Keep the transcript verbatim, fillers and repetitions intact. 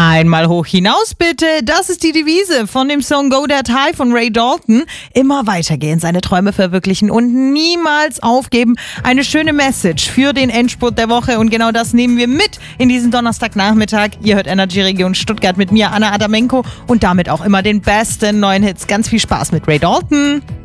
Einmal hoch hinaus bitte, das ist die Devise von dem Song Go That High von Ray Dalton. Immer weitergehen, seine Träume verwirklichen und niemals aufgeben. Eine schöne Message für den Endspurt der Woche und genau das nehmen wir mit in diesen Donnerstagnachmittag. Ihr hört Energy Region Stuttgart mit mir, Anna Adamenko, und damit auch immer den besten neuen Hits. Ganz viel Spaß mit Ray Dalton.